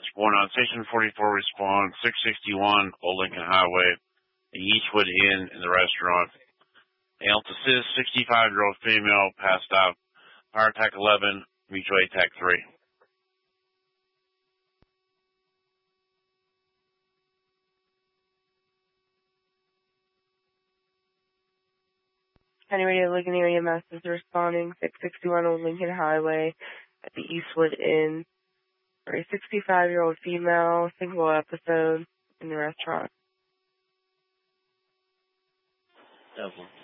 Respond on Station 44, respond 661 Old Lincoln Highway, the Eastwood Inn in the restaurant. Male to assist, 65-year-old female, passed out. Fire attack 11, mutual aid attack 3. County Radio Lincoln area masters responding 661 Old Lincoln Highway at the Eastwood Inn for a 65-year-old female, single episode in the restaurant. Okay.